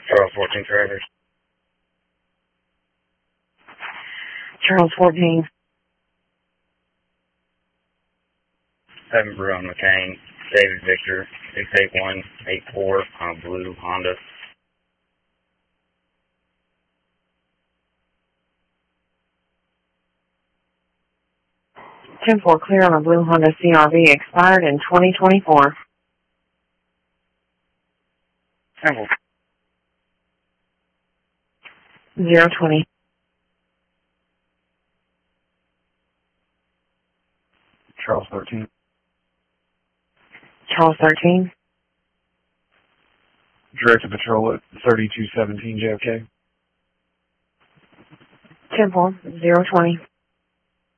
Charles 14 Trailers. Charles 14. 7 Bruin McCain, David Victor, 68184 on a blue Honda. 10-4 clear on a blue Honda CRV, expired in 2024. 10-4. 020. Charles 13. Charles 13. Directed patrol at 3217 JFK. 10-4, 020.